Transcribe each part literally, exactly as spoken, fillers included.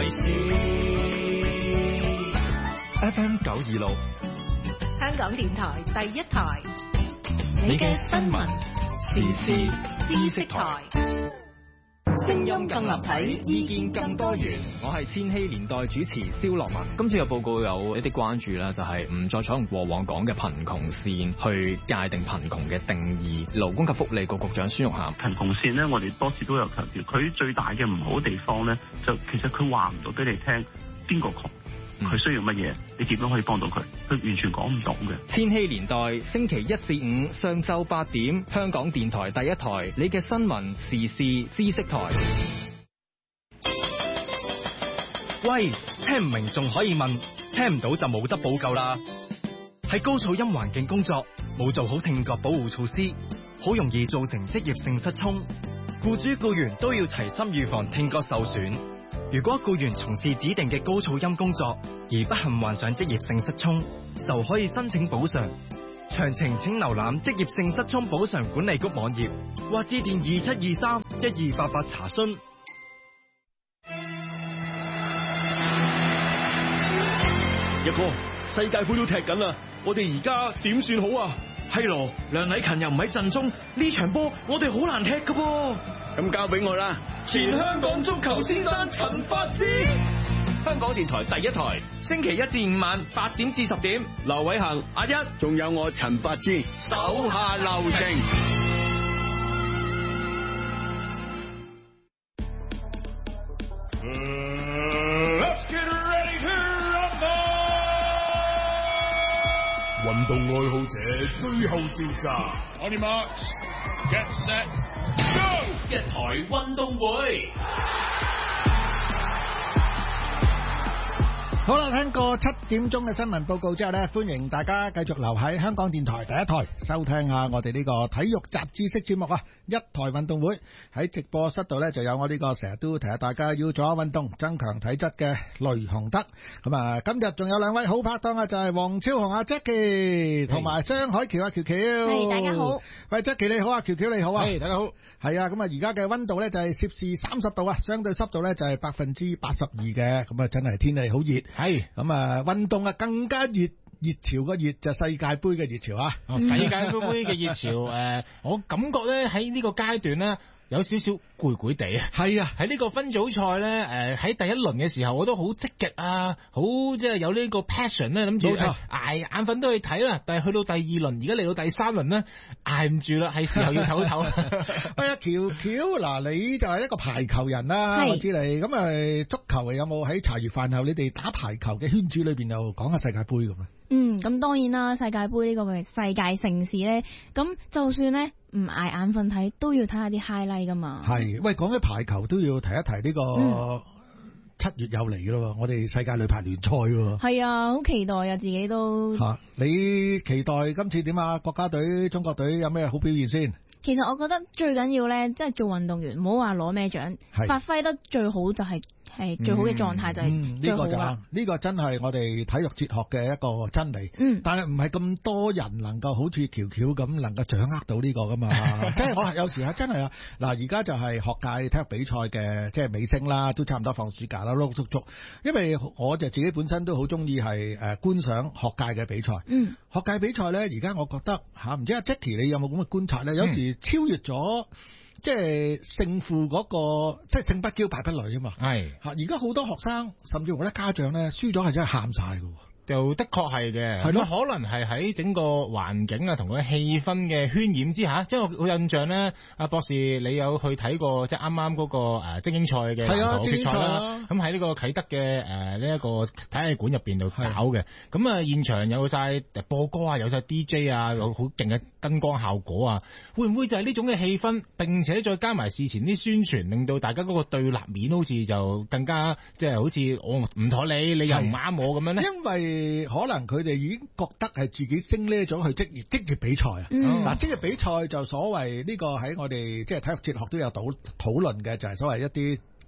事。 F M 九二六， 香港電台第一台， 你嘅新聞時事知識台。 聲音更立體，意見更多元。 我係千禧年代主持蕭樂文。今次嘅報告有一啲關注啦，就係唔再採用過往講嘅貧窮線去界定貧窮嘅定義。勞工及福利局局長孫玉菡， 貧窮線咧，我哋多次都有強調，佢最大嘅唔好地方咧，就其實佢話唔到俾你聽邊個窮，佢需要乜嘢，你點樣可以幫到佢，佢完全講唔到嘅。 千禧年代星期一至五上晝八點，香港電台第一台，你嘅新聞時事知識台。 喂，聽唔明仲可以問，聽唔到就冇得補救啦。喺高噪音環境工作，冇做好聽覺保護措施，好容易造成職業性失聰。僱主僱員都要齊心預防聽覺受損。如果僱員從事指定嘅高噪音工作而不幸患上職業性失聰，就可以申請補償。詳情請瀏覽職業性失聰補償管理局網頁或致電二七二三一二八八查詢。 一哥，世界盃都踢緊啦，我哋而家點算好啊？ 係咯，梁禮勤又唔喺陣中，呢場波我哋好難踢噶噃。 咁交俾我啦， 前香港足球先生陳發之， 香港電台第一台， 星期一至五晚八點至十點，劉偉恒、阿一， 仲有我陳發之，手下留情。 運動愛好者最後召集 ，On your marks, get set, go！ 一台運動會。 好啦，聽過七點鐘嘅新聞報告之後呢，歡迎大家繼續留喺香港電台第一台收聽下我哋呢個體育雜誌式節目啊！一台運動會喺直播室度呢，就有我呢個成日都提下大家要做下運動增強體質嘅雷雄德。咁啊，今日仲有兩位好拍檔啊，就係黃超雄阿 Jackie 同埋張海橋阿喬喬。 係，大家好。 喂 Jackie 你好啊，喬喬你好啊。 係，大家好。 係啊，咁啊而家嘅溫度呢，就係攝氏三十度啊，相對濕度呢，就係百分之八十二嘅，咁啊真係天氣好熱。 係， 咁啊，運動啊更加熱，熱潮個熱就世界盃嘅熱潮啊！ 哦，世界盃嘅熱潮，誒、呃，我感覺咧喺呢個階段咧有少少攰攰地啊。 係啊， 喺呢個分組賽咧，誒、呃，喺第一輪嘅時候我都好積極啊，好即係有呢個 passion 咧，諗住捱眼瞓都去睇啦。但係去到第二輪，而家嚟到第三輪咧，捱唔住啦，係時候要唞一唞。 喂啊，喬喬，嗱，你就係一個排球人啦，我知你。咁啊，足球有冇喺茶餘飯後你哋打排球嘅圈子裏邊又講下世界盃咁啊？ 嗯，咁當然啦，世界盃呢個嘅世界盛事咧，咁就算咧唔捱眼瞓睇，都要睇下啲 highlight 噶嘛。 係，喂，講起排球都要提一提呢個七月又嚟噶咯，我哋世界女排聯賽喎。 係啊，好期待啊，自己都。 吓，你期待今次點啊？國家隊、中國隊有咩好表現先？ 其實我覺得最緊要咧，即係做運動員，唔好話攞咩獎，發揮得最好就係、是。係最好嘅狀態就係最好啦。呢、嗯嗯這個就呢、這個真係我哋體育哲學嘅一個真理。嗯，但係唔係咁多人能夠好似喬喬咁能夠掌握到呢個噶嘛？即係我有時係真係啊！嗱，而家就係學界體育比賽嘅即係尾聲啦，都差唔多放暑假啦，碌碌足。因為我就自己本身都好中意係誒觀賞學界嘅比賽。嗯，學界比賽咧，而家我覺得吓，唔知阿 Jackie 你有冇咁嘅觀察咧？有時超越咗。即係勝負嗰、那個，即係勝不驕敗不餒啊嘛。係吓，而家好多學生甚至乎咧家長咧輸咗係真係喊晒㗎。 就的確係嘅，係咯，可能係喺整個環境啊同嗰個氣氛嘅渲染之下，即係我印象咧，阿博士你有去睇過即係啱啱嗰個誒精英賽嘅籃球決賽啦，咁喺呢個啟德嘅誒呢一個體育館入邊度搞嘅，咁啊現場有晒播歌啊，有晒 D J 啊，有好勁嘅燈光效果啊，會唔會就係呢種嘅氣氛，並且再加埋事前啲宣傳，令到大家嗰個對立面好似就更加即係好似我唔妥你，你又唔啱我咁樣咧？ 因為可能佢哋已經覺得係自己升呢種去職業職業比賽啊。嗱、嗯，職業比賽就所謂呢個喺我哋即係體育哲學都有討討論嘅，就係所謂一啲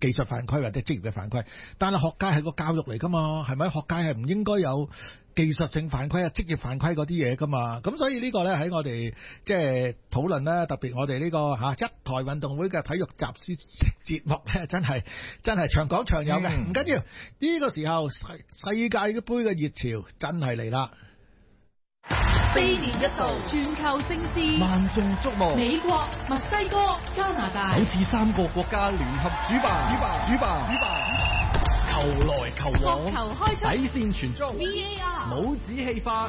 技術犯規或者職業嘅犯規，但係學界係個教育嚟噶嘛，係咪？學界係唔應該有技術性犯規啊、職業犯規嗰啲嘢噶嘛？咁所以呢個咧喺我哋即係討論咧，特別我哋呢、這個嚇、啊、一台運動會嘅體育雜誌節目咧，真係真係長講長有嘅，唔、嗯、緊要。呢、這個時候世世界盃嘅熱潮真係嚟啦！ 四年一度全球盛事， 萬眾矚目。 美國、墨西哥、加拿大首次三個國家聯合主辦，主辦，主辦，主辦。球來球往， 球開出， 底線傳中 ，V A R， 帽子戲法，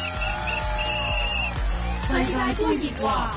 世界盃熱話。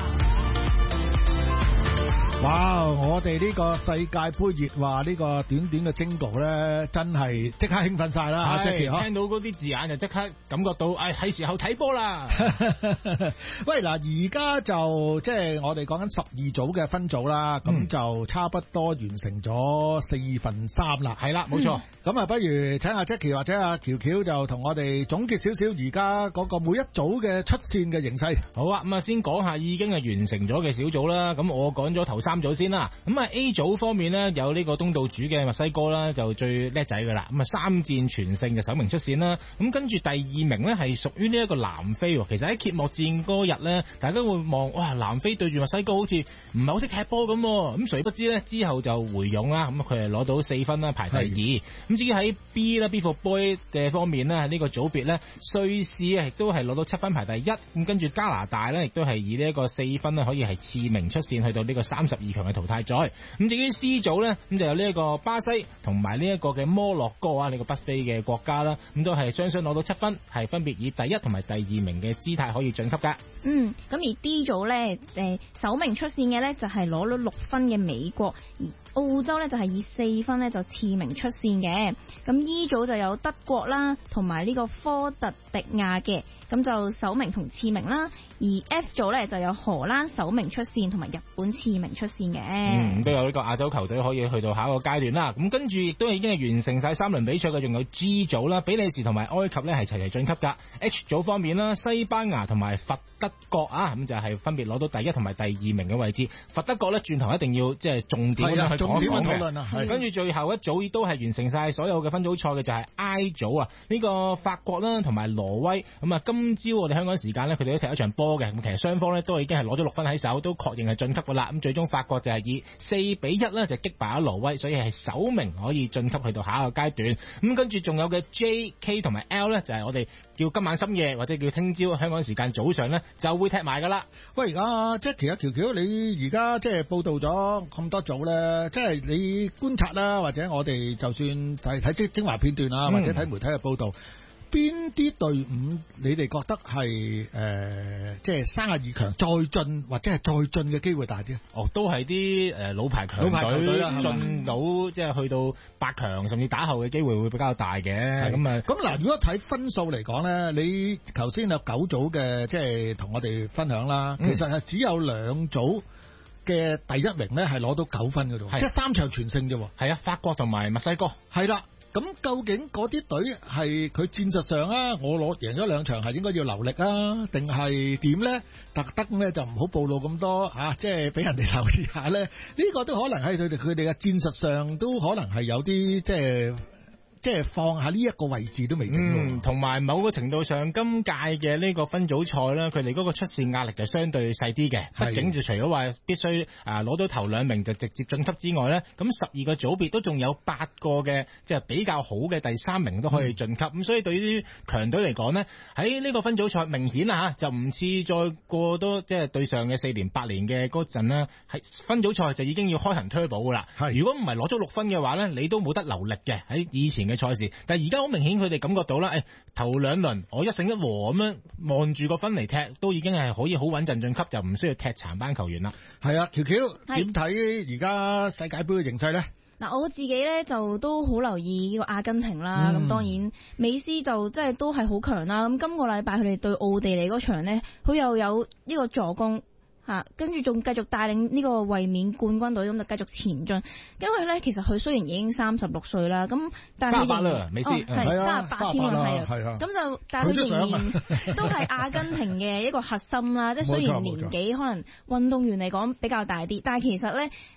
哇！我哋呢個世界盃熱話呢個短短嘅 jingle咧，真係即刻興奮晒啦！ 係，聽到嗰啲字眼就即刻感覺到，哎，係時候睇波啦！ 喂，嗱，而家就即係我哋講緊十二組嘅分組啦，咁、嗯、就差不多完成咗四分三啦。 係啦，冇錯。 咁、嗯、啊，不如請阿 Jackie 或者阿喬喬就同我哋總結少少而家嗰個每一組嘅出線嘅形勢。 好啊，咁啊，先講下已經係完成咗嘅小組啦。咁我講咗頭三組先啦，咁啊 A 組方面呢，有呢個東道主嘅墨西哥啦，就最叻仔噶啦，咁啊三戰全勝就首名出線啦。咁跟住第二名呢，係屬於呢一個南非，其實喺揭幕戰嗰日呢，大家會望哇南非對住墨西哥好似唔係好識踢波咁，咁誰不知呢，之後就回勇啦，咁佢係攞到四分啦，排第二。咁至於喺 B 啦 B for Boy 嘅方面呢，呢、呢個組別呢，瑞士亦都係攞到七分排第一，咁跟住加拿大呢，亦都係以呢一個四分呢，可以係次名出線去到呢個三十二強嘅淘汰賽。咁至於 C 組呢，咁就有呢一個巴西同埋呢一個嘅摩洛哥啊，呢、呢個北非嘅國家啦，咁都係雙雙攞到七分，係分別以第一同埋第二名嘅姿態可以晉級噶。 嗯，咁而 D 組呢，誒首名出線嘅呢，就係攞咗六分嘅美國，而澳洲呢，就係以四分呢，就次名出線嘅。咁 E 組就有德國啦，同埋呢個科特迪亞嘅，咁就首名同次名啦。而 F 組呢，就有荷蘭首名出線，同埋日本次名出線嘅。 嗯，都有呢個亞洲球隊可以去到下一個階段啦。咁跟住亦都已經係完成晒三輪比賽嘅，仲有 G 組啦，比利時同埋埃及呢係齊齊晉級噶。H 組方面啦，西班牙同埋佛德國啊，咁就係分別攞到第一同埋第二名嘅位置。佛德國呢，轉頭一定要即係重點咁樣去講一講嘅。跟住最後一組都係完成晒所有嘅分組賽嘅，就係 I 組啊，呢個法國啦同埋挪威。咁啊，今朝我哋香港時間呢，佢哋都踢一場波嘅。咁其實雙方呢，都已經係攞咗六分喺手，都確認係晉級噶啦。咁最終法國就係以四比一咧就擊敗咗挪威，所以係首名可以晉級去到下一個階段。咁跟住仲有嘅 J、K 同埋 L 咧，就係我哋叫今晚深夜或者叫聽朝香港時間早上咧就會踢埋噶啦。 喂，而家即係其實喬喬，你而家即係報道咗咁多組咧，即係你觀察啦，或者我哋就算睇睇精精華片段啊，或者睇媒體嘅報道。嗯邊啲隊伍你哋覺得係誒、呃，即係三十二強再進或者係再進嘅機會大啲？ 哦，都係啲誒老牌強隊進到即係去到八強甚至打後嘅機會會比較大嘅。咁啊， 咁嗱，如果睇分數嚟講咧，你頭先有九組嘅，即係同我哋分享啦。其實係只有兩組嘅第一名咧係攞到九分嘅啫，即係三場全勝啫。 係啊，法國同埋墨西哥。 係啦。咁究竟嗰啲隊係佢戰術上啊，我攞贏咗兩場係應該要留力啊，定係點咧？特登咧就唔好暴露咁多嚇，即係俾人哋留意下咧。呢、呢個都可能係佢哋佢哋嘅戰術上都可能係有啲即係。即係放下呢一個位置都未定。 嗯，同埋某個程度上，今屆嘅呢個分組賽咧，佢哋嗰個出線壓力就相對細啲嘅。畢竟就除咗話必須啊攞到頭兩名就直接晉級之外咧，咁十二個組別都仲有八個嘅即係比較好嘅第三名都可以晉級。咁、嗯、所以對於強隊嚟講咧，喺呢個分組賽明顯啊就唔似再過多即係對上嘅四年八年嘅嗰陣啦，喺分組賽就已經要開行 turbo 噶啦。如果唔係攞咗六分嘅話咧，你都冇得留力嘅喺以前嘅賽事，但係而家好明顯佢哋感覺到啦，誒、哎、頭兩輪我一勝一和咁樣望住個分嚟踢，都已經係可以好穩陣晉級，就唔需要踢殘班球員啦。 係啊，喬喬點睇而家世界盃嘅形勢呢？ 嗱，我自己咧就都好留意呢個阿根廷啦，咁、嗯、當然美斯就即係都係好強啦。咁今個禮拜佢哋對奧地利嗰場呢，佢又有呢個助攻。吓，跟住仲繼續帶領呢個衛冕冠軍隊咁就繼續前進。因為咧，其實佢雖然已經三十六歲啦，咁但係三十八啦，美斯係三十八添啊，係啊，咁就但係佢仍然都係阿根廷嘅一個核心啦。即係雖然年紀可能運動員嚟講比較大啲，但係其實咧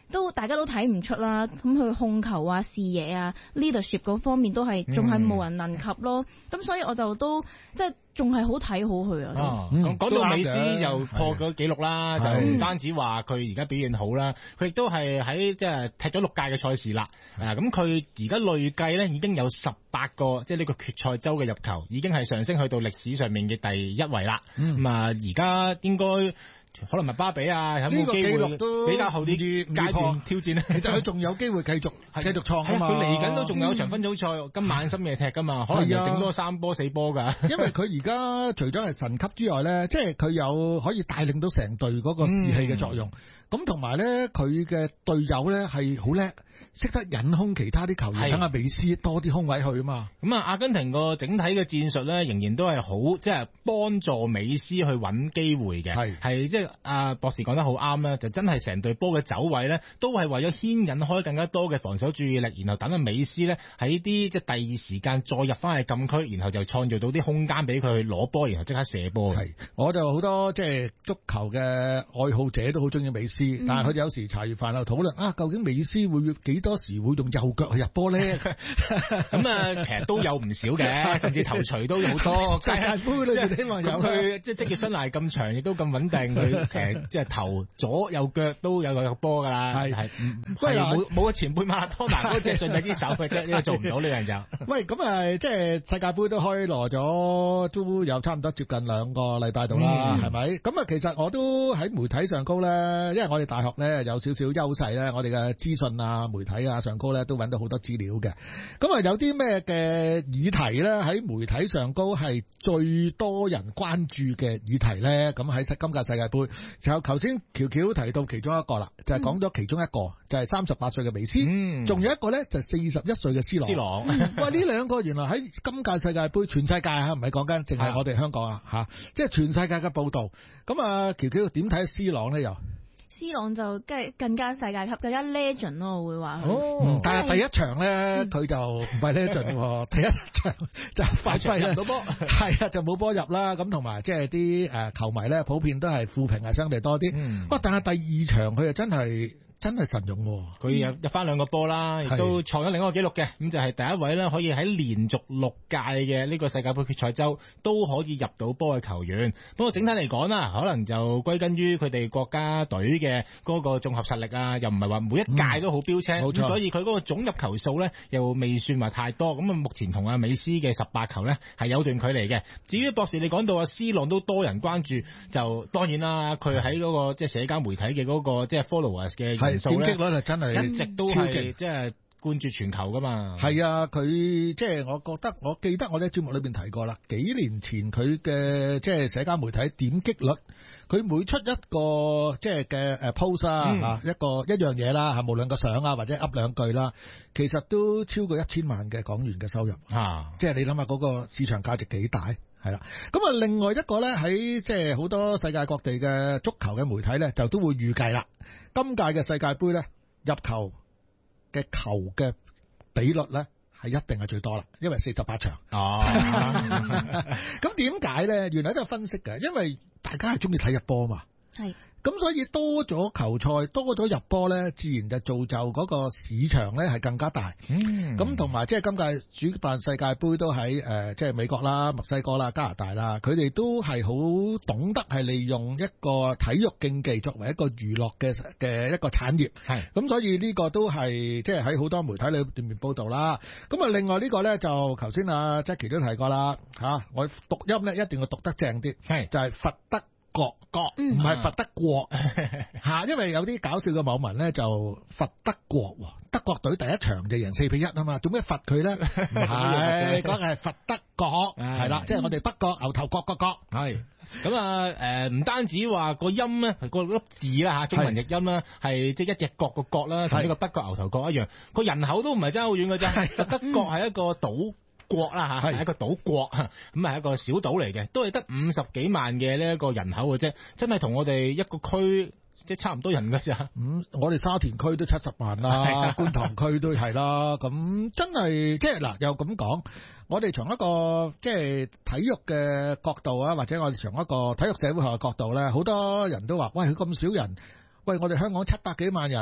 都大家都睇唔出啦。咁佢控球啊、視野啊、leadership 嗰方面都係仲係無人能及咯。咁、嗯、所以我就都即係仲係好睇好佢啊。 哦，咁、嗯、講到美斯又破咗紀錄啦，就唔單止話佢而家表現好啦，佢亦都係喺即係踢咗六屆嘅賽事啦。啊，咁佢而家累計咧已經有十八個即係呢個決賽周嘅入球，已經係上升去到歷史上面嘅第一位啦。咁啊、嗯，而家應該可能麥巴比啊，有冇機會比較後啲階段挑戰咧？ 其實佢仲有機會繼續繼續創啊嘛！ 佢嚟緊都仲有場分組賽，嗯、今晚深夜踢噶嘛，可能又整多三波四波噶。 因為佢而家除咗係神級之外咧，即係佢有可以帶領到成隊嗰個士氣嘅作用。咁同埋咧，佢嘅隊友咧係好叻。識得引空其他啲球員，等阿美斯多啲空位去啊嘛。 咁啊，阿根廷個整體嘅戰術咧，仍然都係好，即係幫助美斯去揾機會嘅。係係即係阿博士講得好啱啦，就真係成隊波嘅走位咧，都係為咗牽引開更加多嘅防守注意力，然後等阿美斯咧喺啲即係第二時間再入翻去禁區，然後就創造到啲空間俾佢去攞波，然後即刻射波。 係，我就好多即係足球嘅愛好者都好中意美斯，嗯、但係佢哋有時茶餘飯後討論啊，究竟美斯會幾多時會用右腳去入波咧？ 咁啊，其實都有唔少嘅，甚至頭槌都有好多。世界盃裏邊希望有佢，即係職業生涯咁長，亦都咁穩定。佢其實即係頭左右腳都有個入波噶啦。係係，喂，冇冇個前輩馬拉多納嗰隻順帶之手嘅啫，呢個做唔到呢樣就。 喂，咁啊，即係世界盃都開鑼咗，都有差唔多接近兩個禮拜度啦，係咪？咁啊，其實我都喺媒體上高咧，因為我哋大學咧有少少優勢咧，我哋嘅資訊啊、媒體啊上高咧都揾到好多資料嘅。咁啊，有啲咩嘅議題咧喺媒體上高係最多人關注嘅議題咧？咁喺今屆世界盃就頭先喬喬提到其中一個啦，就係講咗其中一個就係三十八歲嘅美斯，仲、嗯、有一個咧就係四十一歲嘅 C 朗。C 朗，哇！呢兩個原來喺今屆世界盃全世界嚇，唔係講緊淨係我哋香港啊嚇，即係全世界嘅報導。咁啊，喬喬點睇 C 朗咧又？ C 朗就更更加世界級，更加 legend 咯，我會話。 哦，嗯、但係第一場咧，佢、嗯、就唔係 legend 喎，第一場就發揮入到波，係啊，就冇波入啦。咁同埋即係啲誒球迷咧，普遍都係負評係相對多啲。嗯，不過但係第二場佢又真係。真係神勇喎！ 佢入入翻兩個波啦，亦都創咗另一個紀錄嘅。咁就係第一位咧，可以喺連續六屆嘅呢個世界盃決賽周都可以入到波嘅球員。不過整體嚟講啦，可能就歸根於佢哋國家隊嘅嗰個綜合實力啊，又唔係話每一屆都好標青。冇錯，所以佢嗰個總入球數咧又未算話太多。咁啊，目前同阿美斯嘅十八球咧係有段距離嘅。至於博士你講到阿 C 朗都多人關注，就當然啦，佢喺嗰個即係社交媒體嘅嗰個即係 followers 嘅。 點擊率係真係一直都係即係冠絕全球噶嘛。 係啊，佢即係我覺得，我記得我哋喺節目裏邊提過啦。幾年前佢嘅即係社交媒體點擊率，佢每出一個即係嘅誒 post 啊，嗯、一個一樣嘢啦嚇，無論個相啊或者噏兩句啦，其實都超過一千萬嘅港元嘅收入啊！即係你諗下嗰個市場價值幾大？係啦，咁啊，另外一個咧喺即係好多世界各地嘅足球嘅媒體咧，就都會預計啦，今屆嘅世界盃咧入球嘅球嘅比率咧係一定係最多啦，因為四十八場。哦，咁點解咧？原來都有分析嘅，因為大家係中意睇入波嘛。係。咁所以多咗球賽，多咗入波咧，自然就造就嗰個市場咧係更加大。嗯，咁同埋即係今屆主辦世界盃都喺誒即係美國啦、墨西哥啦、加拿大啦，佢哋都係好懂得係利用一個體育競技作為一個娛樂嘅嘅一個產業。係，咁所以呢個都係即係喺好多媒體裏面報導啦。咁啊，另外呢個咧就頭先阿 Jackie 都提過啦嚇，我讀音咧一定要讀得正啲，係就係佛得國國唔係佛得國吓，因為有啲搞笑嘅網民咧就佛得國，德國隊第一場就贏四比一啊嘛，做咩罰佢咧？唔係，嗰個係佛得國，係啦，即係我哋北角牛頭角個角。係咁啊，誒，唔單止話個音咧，個粒字啦吓，中文譯音啦，係即係一隻角個角啦，同呢個北角牛頭角一樣，個人口都唔係爭好遠嘅啫。佛得國係一個島國啦嚇，係一個島國，咁係一個小島嚟嘅，都係得五十幾萬嘅呢一個人口嘅啫，真係同我哋一個區即係差唔多人㗎咋。 嗯，我哋沙田區都七十萬啦，觀塘區都係啦，咁真係即係嗱，又咁講，我哋從一個即係體育嘅角度啊，或者我哋從一個體育社會學嘅角度咧，好多人都話：喂，佢咁少人，喂，我哋香港七百幾萬人。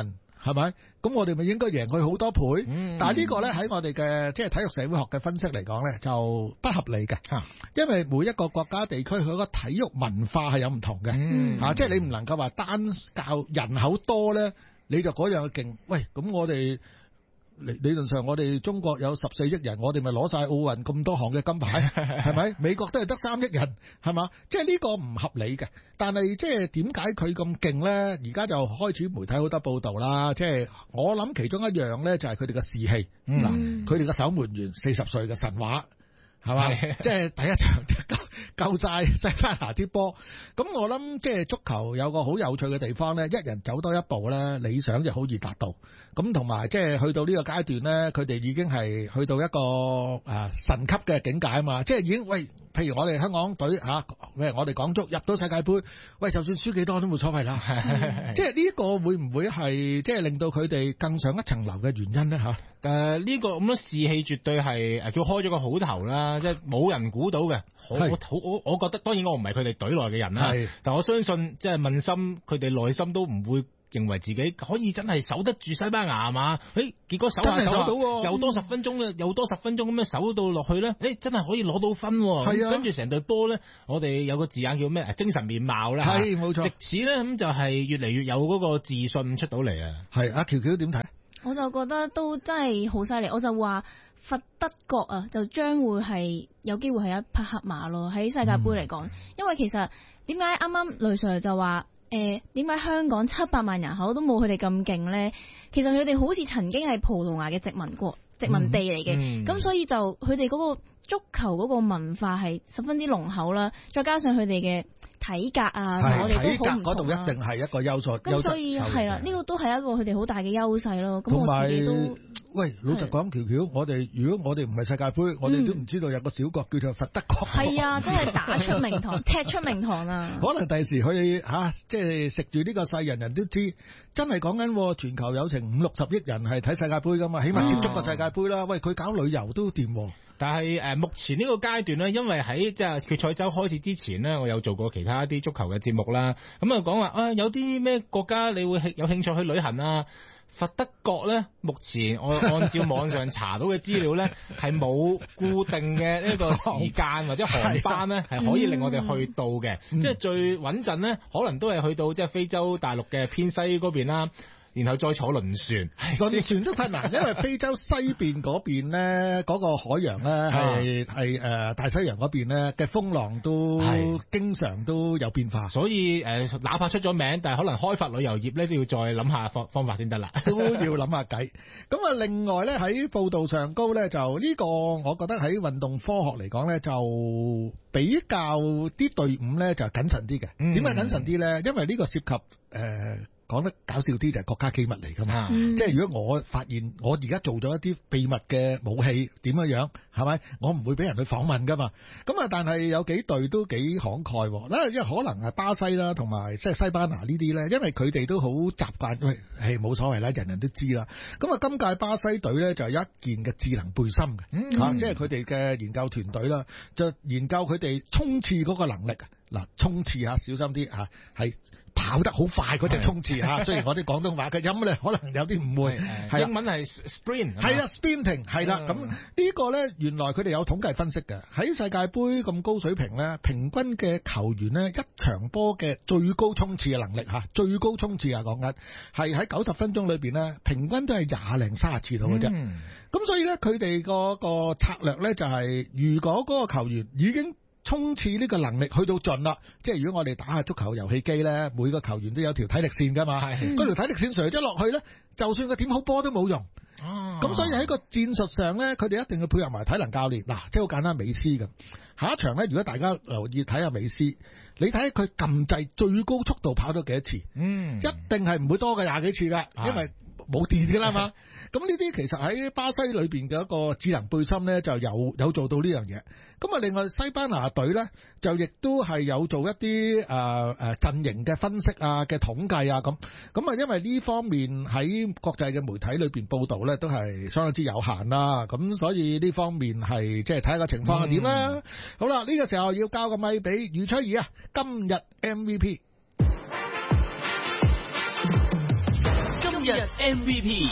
係咪？咁我哋咪應該贏佢好多倍？ 嗯、 但係呢個咧喺我哋嘅即係體育社會學嘅分析嚟講咧，就不合理嘅、啊。因為每一個國家地區佢個體育文化係有唔同嘅， 嗯啊，即係你唔能夠話單靠人口多咧，你就嗰樣勁。喂，咁我哋。理理論上我哋中國有十四億人，我哋咪攞晒奧運咁多項嘅金牌，係咪？美國都係得三億人，係嘛？即係呢個唔合理嘅。但係即係點解佢咁勁咧？而家就開始媒體好多報道啦。即係我諗其中一樣咧，就係佢哋嘅士氣。嗱、嗯，佢哋嘅守門員四十歲嘅神話。係嘛？即係第一場就救救晒西班牙啲波。咁我諗即係足球有個好有趣嘅地方咧，一人走多一步咧，理想就好易達到。咁同埋即係去到呢個階段咧，佢哋已經係去到一個誒、呃、神級嘅境界啊嘛！即係已經喂，譬如我哋香港隊吓，喂、啊、我哋港足入到世界盃，喂就算輸幾多都冇所謂啦。即係呢個會唔會係即係令到佢哋更上一層樓嘅原因咧吓？ 誒，呢個咁樣士氣絕對係誒，叫開咗個好頭啦，即係冇人估到嘅。我我我我覺得，當然我唔係佢哋隊內嘅人啦，但我相信即係問心，佢哋內心都唔會認為自己可以真係守得住西班牙嘛？誒，結果守下守下，又多十分鐘啦，又多十分鐘咁樣守到落去咧，誒，真係可以攞到分。係啊，跟住成隊波咧，我哋有個字眼叫咩？精神面貌啦， 係冇錯。直此咧咁就係越嚟越有嗰個自信出到嚟啊。 係阿喬喬點睇？ 我就覺得都真係好犀利，我就話佛德國啊，就將會係有機會係一匹黑馬咯，喺世界盃嚟講。因為其實點解啱啱雷 Sir 就話誒點解香港七百萬人口都冇佢哋咁勁呢？其實佢哋好似曾經係葡萄牙嘅殖民國、殖民地嚟嘅，咁、嗯嗯、所以就佢哋嗰個足球嗰個文化係十分之濃厚啦，再加上佢哋嘅體格啊，同我哋都好唔同啊。體格嗰度一定係一個優勢。咁所以係啦，呢、這個都係一個佢哋好大嘅優勢咯。咁我自己都喂，老實講，喬喬，我哋如果我哋唔係世界盃，我哋都唔知道有個小國叫做佛德國。 係、嗯、啊，真係打出名堂，踢出名堂啊！ 可能第時佢吓，即係食住呢個勢，人人都知，真係講緊全球有成五六十億人係睇世界盃噶嘛，起碼接觸過世界盃啦。喂，佢搞旅遊都掂。 但係誒、呃，目前呢個階段咧，因為喺即係決賽周開始之前呢，我有做過其他一啲足球嘅節目啦。咁啊講話啊，有啲咩國家你會有興趣去旅行啊？佛德國咧，目前我按照網上查到嘅資料咧，係冇固定嘅呢個時間或者航班咧，係可以令我哋去到嘅。嗯、即係最穩陣咧，可能都係去到即係非洲大陸嘅偏西嗰邊啦。然後再坐輪船， 輪船都困難，因為非洲西邊嗰邊咧，嗰個海洋咧係係誒大西洋嗰邊咧嘅風浪都經常都有變化， 所以誒、呃、哪怕出咗名，但係可能開發旅遊業咧都要再諗下方方法先得啦， 都要諗下計。咁啊，另外咧喺報道上高咧，就呢個我覺得喺運動科學嚟講咧，就比較啲隊伍咧就謹慎啲嘅。點解謹慎啲咧？因為呢個涉及誒。呃講得搞笑啲就係國家機密嚟噶嘛，嗯、即係如果我發現我而家做咗一啲秘密嘅武器點樣樣，係咪？我唔會俾人去訪問噶嘛。咁啊，但係有幾隊都幾慷慨，嗱，因為可能係巴西啦，同埋即係西班牙呢啲咧，因為佢哋都好習慣，喂，係冇所謂啦，人人都知啦。咁啊，今屆巴西隊咧就係有一件嘅智能背心嘅，嗯嗯啊、即係佢哋嘅研究團隊啦，就研究佢哋衝刺嗰個能力。嗱，衝刺吓，小心啲吓，係跑得好快嗰隻衝刺吓。雖然我啲廣東話嘅音咧，可能有啲誤會。係英文係 sprint， 係啊 sprinting 係啦。咁呢個咧，原來佢哋有統計分析嘅。喺世界盃咁高水平咧，平均嘅球員咧，一場波嘅最高衝刺嘅能力吓，最高衝刺啊，講緊係喺九十分鐘裏邊咧，平均都係廿零三十次到嘅啫。咁、嗯、所以咧，佢哋嗰個策略咧就係、是，如果嗰個球員已經衝刺呢個能力去到盡啦，即係如果我哋打下足球遊戲機咧，每個球員都有條體力線噶嘛，嗰條體力線垂咗落去咧，就算佢點好波都冇用。哦，咁所以喺個戰術上咧，佢哋一定要配合埋體能教練。嗱，即係好簡單，美斯咁下一場咧，如果大家留意睇下美斯，你睇佢撳掣最高速度跑咗幾多次？嗯，一定係唔會多過廿幾次噶，因為冇電㗎啦嘛。咁呢啲其實喺巴西裏邊嘅一個智能背心咧，就有有做到呢樣嘢。咁啊，另外西班牙隊咧，就亦都係有做一啲誒誒陣營嘅分析啊、嘅統計啊咁。咁啊，因為呢方面喺國際嘅媒體裏邊報導咧，都係相當之有限啦。咁所以呢方面係即係睇下個情況係點啦。嗯、好啦，呢、呢個時候要交個咪俾余翠怡啊，今日 M V P。 日 M V P。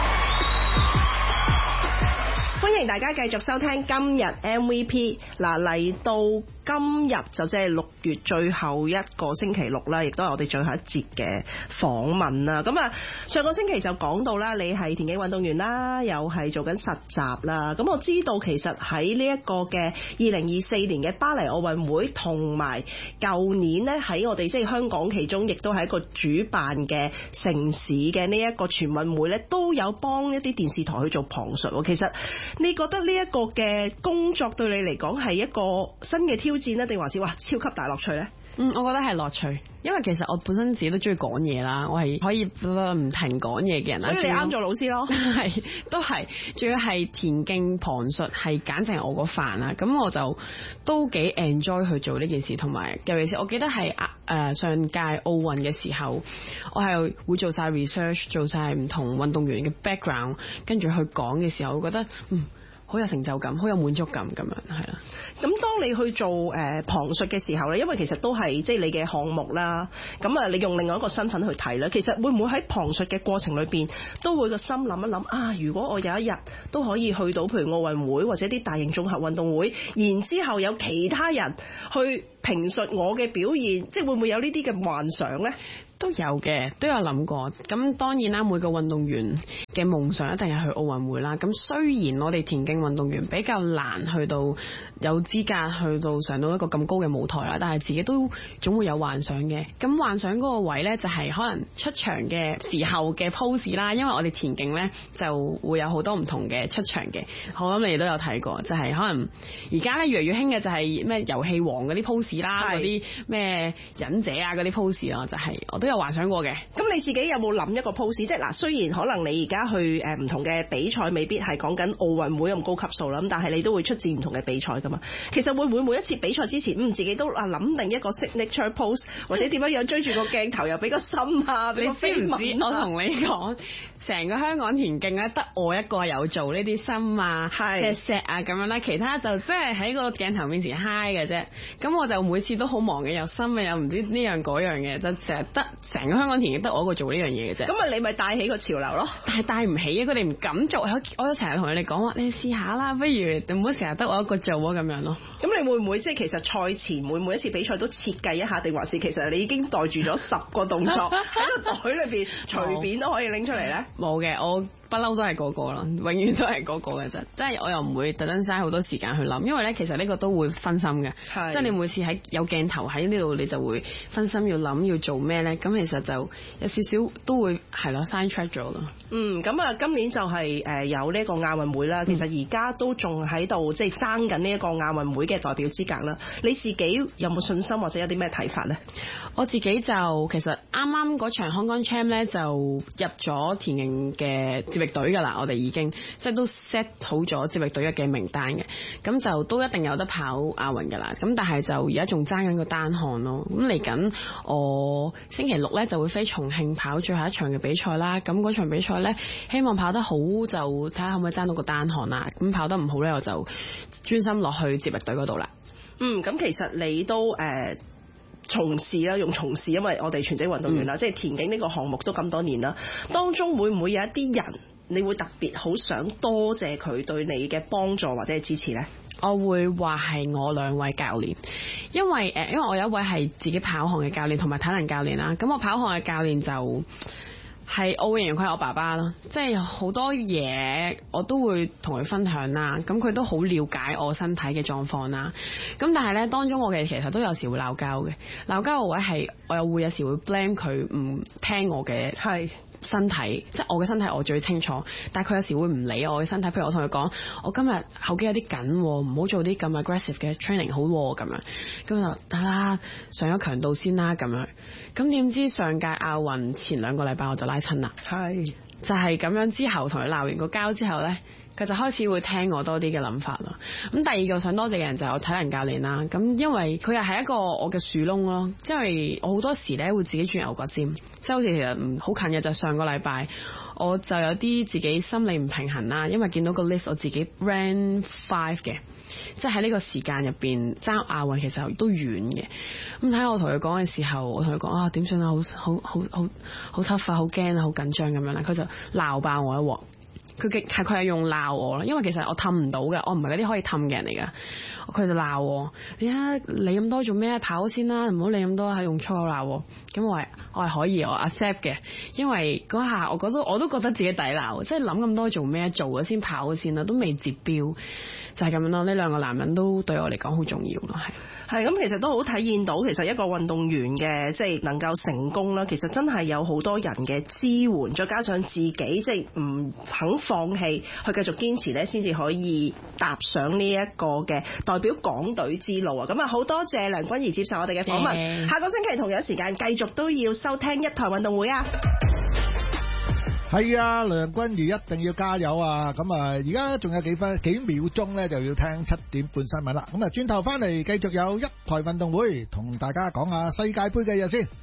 歡迎大家繼續收聽今日 M V P。嗱，嚟到今日就即係六月最後一個星期六啦，亦都係我哋最後一節嘅訪問啦。咁啊，上個星期就講到啦，你係田徑運動員啦，又係做緊實習啦。咁我知道其實喺呢一個嘅二零二四年嘅巴黎奧運會，同埋舊年呢喺我哋即係香港其中，亦都係一個主辦嘅城市嘅呢一個全運會呢，都有幫一啲電視台去做旁述。其實你覺得呢一個嘅工作對你嚟講係一個新嘅挑戰呢，定還是話超級大樂趣呢？ 嗯，我覺得係樂趣，因為其實我本身自己都中意講嘢啦，我係可以唔停講嘢嘅人啦。 所以你啱做老師咯， 係都係，仲要係田徑旁述，係簡直係我個飯啦。咁我就都幾 enjoy 去做呢件事，同埋尤其是我記得係誒上屆奧運嘅時候，我係會做晒 research， 做晒唔同運動員嘅 background， 跟住去講嘅時候，我覺得嗯。好有成就感，好有滿足感咁樣，係啦。 咁當你去做誒旁述嘅時候咧，因為其實都係即係你嘅項目啦，咁啊你用另外一個身份去睇啦，其實會唔會喺旁述嘅過程裏邊都會個心諗一諗啊？如果我有一日都可以去到譬如奧運會或者啲大型綜合運動會，然之後有其他人去評述我嘅表現，即係會唔會有呢啲嘅幻想咧？ 都有嘅，都有諗過。咁當然啦，每個運動員嘅夢想一定係去奧運會啦。咁雖然我哋田徑運動員比較難去到有資格去到上到一個咁高嘅舞台啦，但係自己都總會有幻想嘅。咁幻想嗰個位呢，就係可能出場嘅時候嘅 pose 啦。因為我哋田徑呢，就會有好多唔同嘅出場嘅。我諗你哋都有睇過，就係、是、可能而家呢，越嚟越興嘅就係咩遊戲王嗰啲 pose 啦，嗰啲咩忍者啊嗰啲 pose 啦，就係、是、我都有幻想過嘅。 咁你自己有冇諗一個 pose？ 即係嗱，雖然可能你而家去誒唔同嘅比賽未必係講緊奧運會咁高級數啦，咁但係你都會出戰唔同嘅比賽噶嘛。其實會唔會每一次比賽之前，嗯自己都啊諗定一個 signature pose， 或者點樣樣追住個鏡頭又俾個心啊，俾個飛吻啊？ 你知唔知我同你講，成個香港田徑咧得我一個有做呢啲心啊、錫錫啊咁樣啦，其他就即係喺個鏡頭面前 high 嘅啫。咁我就每次都好忙嘅，又心啊又唔知呢樣嗰樣嘅，就成日得成個香港田徑得我一個做呢樣嘢嘅啫。 咁啊，你咪帶起個潮流咯。 但係帶唔起啊，佢哋唔敢做。我都成日同佢哋講話，你試下啦，不如唔好成日得我一個做啊咁樣咯。 咁你會唔會即係其實賽前會每一次比賽都設計一下，定還是其實你已經袋住咗十個動作喺個袋裏邊隨便都可以拎出嚟咧？ 冇嘅，我不嬲都係嗰個啦，永遠都係嗰個嘅啫。即係我又唔會特登嘥好多時間去諗，因為咧其實呢個都會分心嘅。即係你每次喺有鏡頭喺呢度，你就會分心要諗要做咩咧。咁其實就有少少都會係咯，side track 咗咯。 嗯，咁啊，今年就係誒有呢一個亞運會啦。其實而家都仲喺度即係爭緊呢一個亞運會嘅代表資格啦。你自己有冇信心或者有啲咩睇法咧？ 我自己就其實啱啱嗰場香港 Champ 咧就入咗田徑嘅接力隊㗎啦，我哋已經即係都 set 好咗接力隊嘅名單嘅，咁就都一定有得跑亞運㗎啦。咁但係就而家仲爭緊個單項咯。咁嚟緊我星期六咧就會飛重慶跑最後一場嘅比賽啦。咁嗰場比賽咧希望跑得好就睇下可唔可以爭到個單項啦。咁跑得唔好咧我就專心落去接力隊嗰度啦。 嗯，咁其實你都誒。呃從事啦，用從事，因為我哋全職運動員啦，嗯、即係田徑呢個項目都咁多年啦。當中會唔會有一啲人，你會特別好想多謝佢對你嘅幫助或者係支持呢？ 我會話係我兩位教練，因為誒，因為我有一位係自己跑項嘅教練同埋體能教練啦。咁我跑項嘅教練就係我會形容佢係我爸爸咯，即係好多嘢我都會同佢分享啦。咁佢都好了解我身體嘅狀況啦。咁但係咧，當中我嘅其實都有時會鬧交嘅，鬧交個位係我又會有時會 blame 佢唔聽我嘅係身體，即係我嘅身體我最清楚，但係佢有時會唔理我嘅身體。譬如我同佢講，我今日後肌有啲緊，唔好做啲咁 aggressive 嘅 training 好咁樣，咁就得啦，上咗強度先啦咁樣。咁點知上屆亞運前兩個禮拜我就拉親啦，係就係咁樣。之後同佢鬧完個交之後呢，佢就開始會聽我多啲嘅諗法咯。咁第二個想多謝嘅人就係我體能教練啦。咁因為佢又係一個我嘅樹窿咯，因為我好多時咧會自己轉牛角尖，即係好似其實唔好近嘅就係上個禮拜我就有啲自己心理唔平衡啦，因為見到個 list 我自己 rank five 嘅。即係喺呢個時間入邊爭亞運其實都遠嘅，咁睇我同佢講嘅時候，我同佢講啊點算啊，好好好好好 tough 啊，好驚啊，好緊張咁樣啦，佢就鬧爆我一鑊，佢嘅係佢係用鬧我啦，因為其實我氹唔到嘅，我唔係嗰啲可以氹嘅人嚟噶，佢就鬧我，你啊理咁多做咩？跑先啦，唔好理咁多，係用粗口鬧我，咁我係我係可以我 accept 嘅，因為嗰下我覺得我都覺得自己抵鬧，即係諗咁多做咩？做咗先跑先啦，都未接標。就係咁樣咯，呢兩個男人都對我嚟講好重要咯，係係咁，其實都好體現到其實一個運動員嘅即係能夠成功啦，其實真係有好多人嘅支援，再加上自己即係唔肯放棄，去繼續堅持咧，先至可以踏上呢一個嘅代表港隊之路啊！咁啊，好多謝梁君怡接受我哋嘅訪問，yeah. 下個星期同樣時間繼續都要收聽一台運動會啊！ 係啊，梁君怡一定要加油啊！咁啊，而家仲有幾分幾秒鐘咧，就要聽七點半新聞啦。咁啊，轉頭翻嚟繼續有一台運動會，同大家講下世界盃嘅嘢先。